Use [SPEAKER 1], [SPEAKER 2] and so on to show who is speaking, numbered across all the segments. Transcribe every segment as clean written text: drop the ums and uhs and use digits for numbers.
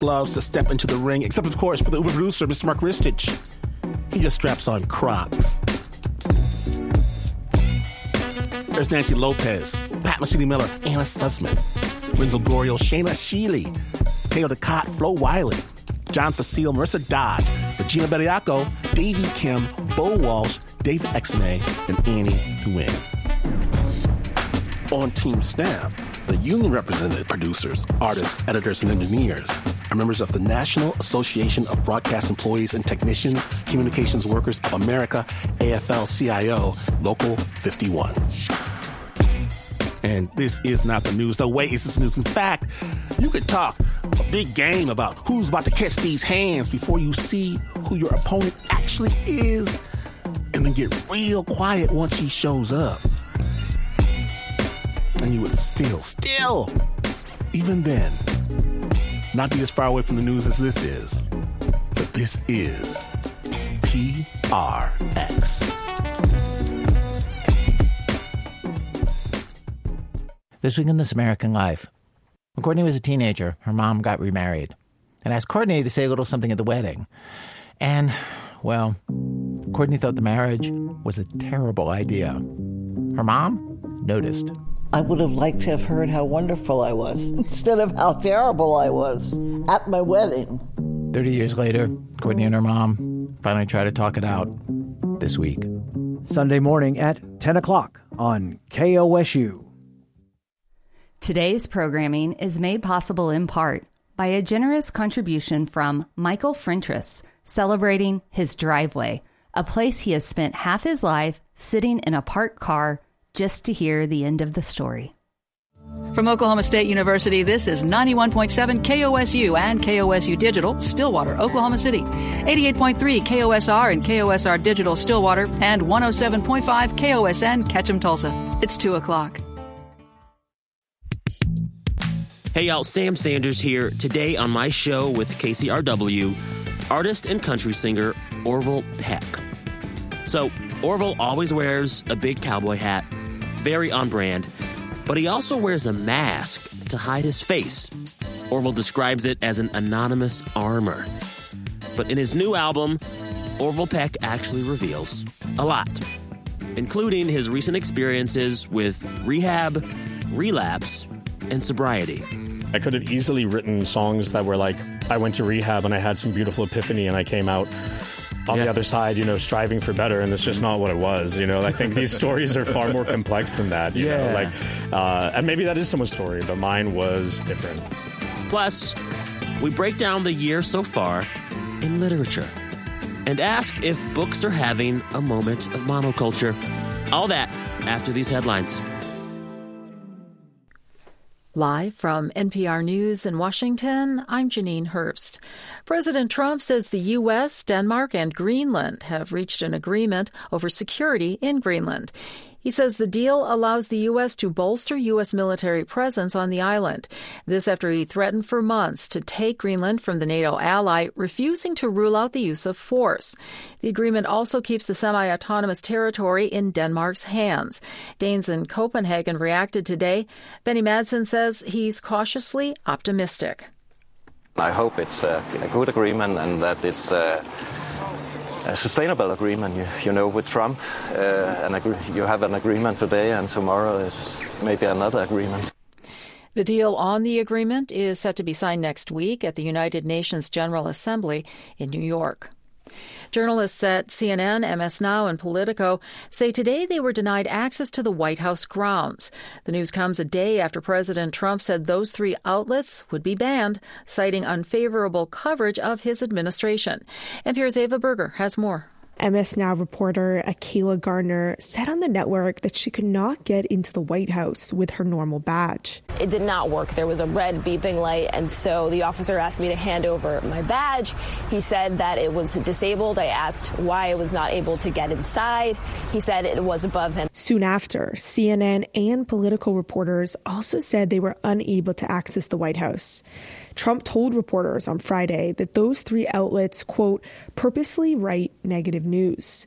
[SPEAKER 1] gloves to step into the ring, except, of course, for the Uber producer, Mr. Mark Ristich. He just straps on Crocs. There's Nancy Lopez, Pat Mesiti-Miller, Anna Sussman, Renzo Gorio, Shayna Shealy, Teo Ducott, Flo Wiley, John Facile, Marissa Dodge, Regina Bediaco, Davey Kim, Bo Walsh, David Exene, and Annie Nguyen. On Team Snap, the union-represented producers, artists, editors, and engineers are members of the National Association of Broadcast Employees and Technicians, Communications Workers of America, AFL-CIO, Local 51. And this is not the news. No way is this news. In fact, you could talk a big game about who's about to catch these hands before you see who your opponent actually is, and then get real quiet once he shows up. And you would still, even then, not be as far away from the news as this is. But this is PRX.
[SPEAKER 2] This week in This American Life. When Courtney was a teenager, her mom got remarried and asked Courtney to say a little something at the wedding. And, well, Courtney thought the marriage was a terrible idea. Her mom noticed.
[SPEAKER 3] I would have liked to have heard how wonderful I was instead of how terrible I was at my wedding.
[SPEAKER 2] 30 years later, Courtney and her mom finally tried to talk it out this week.
[SPEAKER 4] Sunday morning at 10 o'clock on KOSU.
[SPEAKER 5] Today's programming is made possible in part by a generous contribution from Michael Frentress, celebrating his driveway, a place he has spent half his life sitting in a parked car just to hear the end of the story.
[SPEAKER 6] From Oklahoma State University, this is 91.7 KOSU and KOSU Digital, Stillwater, Oklahoma City, 88.3 KOSR and KOSR Digital, Stillwater, and 107.5 KOSN, Ketchum, Tulsa. It's 2 o'clock.
[SPEAKER 7] Hey y'all, Sam Sanders here. Today on my show with KCRW, artist and country singer Orville Peck. So, Orville always wears a big cowboy hat, very on brand, but he also wears a mask to hide his face. Orville describes it as an anonymous armor. But in his new album, Orville Peck actually reveals a lot, including his recent experiences with rehab, relapse, and sobriety.
[SPEAKER 8] I could have easily written songs that were like, I went to rehab and I had some beautiful epiphany and I came out on the other side, striving for better, and that's just not what it was, I think these stories are far more complex than that, you know, and maybe that is someone's story, but mine was different.
[SPEAKER 7] Plus, we break down the year so far in literature and ask if books are having a moment of monoculture. All that after these headlines.
[SPEAKER 9] Live from NPR News in Washington, I'm Janine Herbst. President Trump says the U.S., Denmark, and Greenland have reached an agreement over security in Greenland. He says the deal allows the U.S. to bolster U.S. military presence on the island. This after he threatened for months to take Greenland from the NATO ally, refusing to rule out the use of force. The agreement also keeps the semi-autonomous territory in Denmark's hands. Danes in Copenhagen reacted today. Benny Madsen says he's cautiously optimistic.
[SPEAKER 10] I hope it's a good agreement and that it's a sustainable agreement, with Trump. You have an agreement today and tomorrow is maybe another agreement.
[SPEAKER 9] The deal on the agreement is set to be signed next week at the United Nations General Assembly in New York. Journalists at CNN, MS Now, and Politico say today they were denied access to the White House grounds. The news comes a day after President Trump said those three outlets would be banned, citing unfavorable coverage of his administration. NPR's Ava Berger has more.
[SPEAKER 11] MS Now reporter Akila Gardner said on the network that she could not get into the White House with her normal badge.
[SPEAKER 12] It did not work. There was a red beeping light, and so the officer asked me to hand over my badge. He said that it was disabled. I asked why I was not able to get inside. He said it was above him.
[SPEAKER 11] Soon after, CNN and Politico reporters also said they were unable to access the White House. Trump told reporters on Friday that those three outlets, quote, purposely write negative news.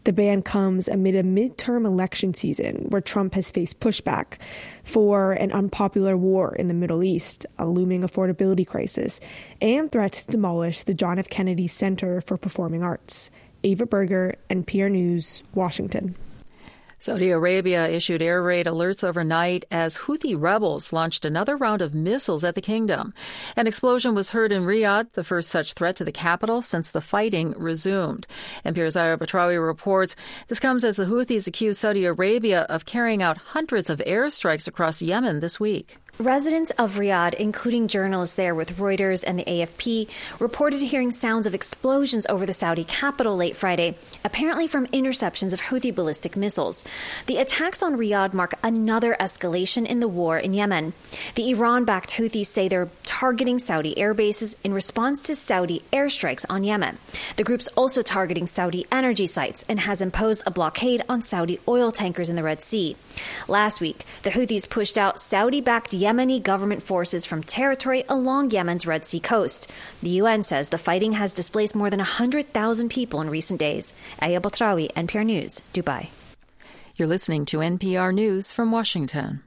[SPEAKER 11] The ban comes amid a midterm election season where Trump has faced pushback for an unpopular war in the Middle East, a looming affordability crisis, and threats to demolish the John F. Kennedy Center for Performing Arts. Ava Berger, NPR News, Washington.
[SPEAKER 9] Saudi Arabia issued air raid alerts overnight as Houthi rebels launched another round of missiles at the kingdom. An explosion was heard in Riyadh, the first such threat to the capital since the fighting resumed. NPR's Ira Batrawi reports this comes as the Houthis accuse Saudi Arabia of carrying out hundreds of airstrikes across Yemen this week.
[SPEAKER 13] Residents of Riyadh, including journalists there with Reuters and the AFP, reported hearing sounds of explosions over the Saudi capital late Friday, apparently from interceptions of Houthi ballistic missiles. The attacks on Riyadh mark another escalation in the war in Yemen. The Iran-backed Houthis say they're targeting Saudi air bases in response to Saudi airstrikes on Yemen. The group's also targeting Saudi energy sites and has imposed a blockade on Saudi oil tankers in the Red Sea. Last week, the Houthis pushed out Saudi-backed Yemeni government forces from territory along Yemen's Red Sea coast. The UN says the fighting has displaced more than 100,000 people in recent days. Aya Batrawi, NPR News, Dubai.
[SPEAKER 9] You're listening to NPR News from Washington.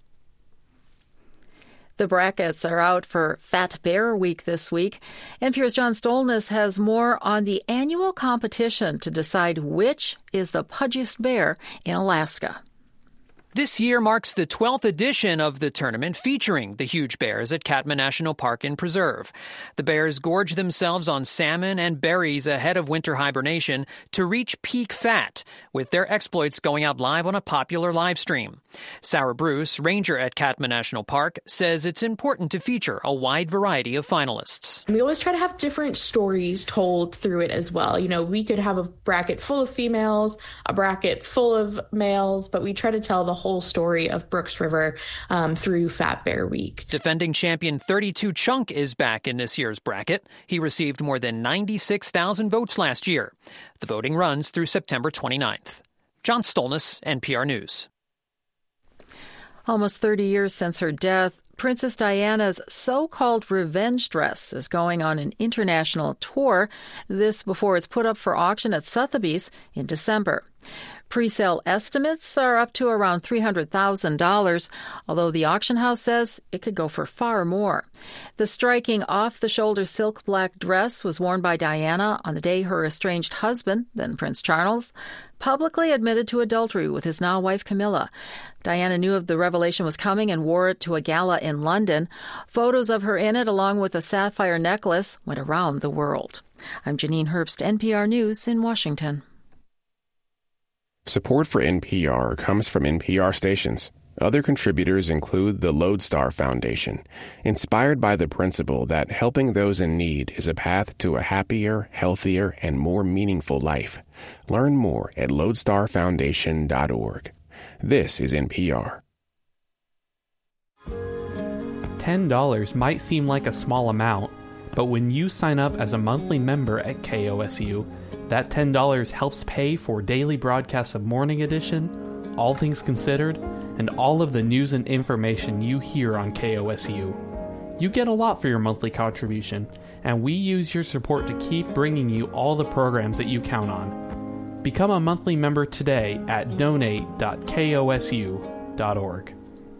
[SPEAKER 9] The brackets are out for Fat Bear Week this week. NPR's John Stolness has more on the annual competition to decide which is the pudgiest bear in Alaska.
[SPEAKER 14] This year marks the 12th edition of the tournament featuring the huge bears at Katmai National Park and Preserve. The bears gorge themselves on salmon and berries ahead of winter hibernation to reach peak fat, with their exploits going out live on a popular live stream. Sarah Bruce, ranger at Katmai National Park, says it's important to feature a wide variety of finalists.
[SPEAKER 15] We always try to have different stories told through it as well. You know, we could have a bracket full of females, a bracket full of males, but we try to tell the whole story of Brooks River through Fat Bear Week.
[SPEAKER 14] Defending champion 32 Chunk is back in this year's bracket. He received more than 96,000 votes last year. The voting runs through September 29th. John Stolness, NPR News.
[SPEAKER 9] Almost 30 years since her death, Princess Diana's so-called revenge dress is going on an international tour. This before it's put up for auction at Sotheby's in December. Pre-sale estimates are up to around $300,000, although the auction house says it could go for far more. The striking off-the-shoulder silk black dress was worn by Diana on the day her estranged husband, then Prince Charles, publicly admitted to adultery with his now-wife Camilla. Diana knew of the revelation was coming and wore it to a gala in London. Photos of her in it, along with a sapphire necklace, went around the world. I'm Janine Herbst, NPR News in Washington.
[SPEAKER 16] Support for NPR comes from NPR stations. Other contributors include the Lodestar Foundation, inspired by the principle that helping those in need is a path to a happier, healthier, and more meaningful life. Learn more at lodestarfoundation.org. This is NPR.
[SPEAKER 17] $10 might seem like a small amount, but when you sign up as a monthly member at KOSU, that $10 helps pay for daily broadcasts of Morning Edition, All Things Considered, and all of the news and information you hear on KOSU. You get a lot for your monthly contribution, and we use your support to keep bringing you all the programs that you count on. Become a monthly member today at donate.kosu.org.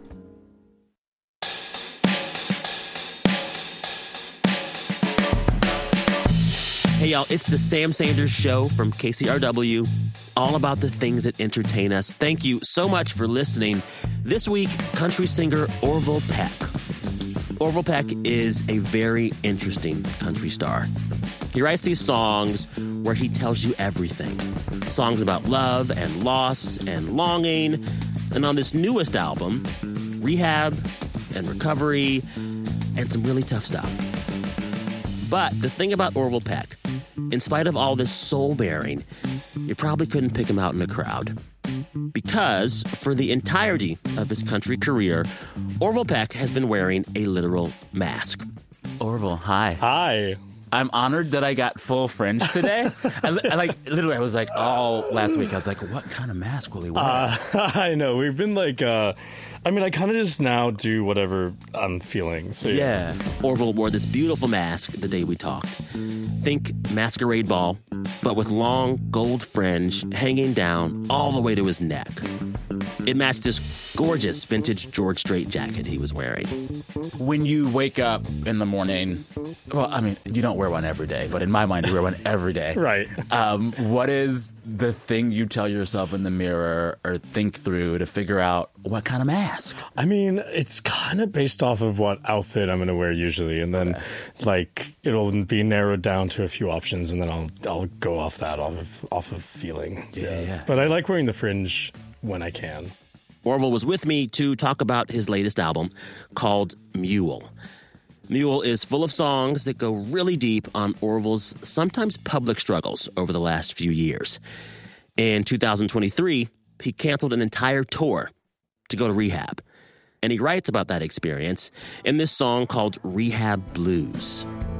[SPEAKER 7] Hey, y'all, it's the Sam Sanders Show from KCRW, all about the things that entertain us. Thank you so much for listening. This week, country singer Orville Peck. Orville Peck is a very interesting country star. He writes these songs where he tells you everything. Songs about love and loss and longing. And on this newest album, rehab and recovery and some really tough stuff. But the thing about Orville Peck, in spite of all this soul-bearing, you probably couldn't pick him out in a crowd. Because for the entirety of his country career, Orville Peck has been wearing a literal mask.
[SPEAKER 18] Orville, hi.
[SPEAKER 8] Hi.
[SPEAKER 18] I'm honored that I got full fringe today. I literally was like, all last week, I was like, what kind of mask will he wear?
[SPEAKER 8] I know. We've been like, I kind of just now do whatever I'm feeling. So
[SPEAKER 7] yeah. Orville wore this beautiful mask the day we talked. Think masquerade ball, but with long gold fringe hanging down all the way to his neck. It matched this gorgeous vintage George Strait jacket he was wearing.
[SPEAKER 18] When you wake up in the morning, well, I mean, you don't wear one every day, but in my mind, you wear one every day.
[SPEAKER 8] Right.
[SPEAKER 18] What is the thing you tell yourself in the mirror or think through to figure out what kind of mask?
[SPEAKER 8] I mean, it's kind of based off of what outfit I'm going to wear usually, and then it'll be narrowed down to a few options, and then I'll go off that off of feeling.
[SPEAKER 18] Yeah.
[SPEAKER 8] But I like wearing the fringe when I can.
[SPEAKER 7] Orville was with me to talk about his latest album called Mule. Mule is full of songs that go really deep on Orville's sometimes public struggles over the last few years. In 2023, he canceled an entire tour to go to rehab. And he writes about that experience in this song called Rehab Blues.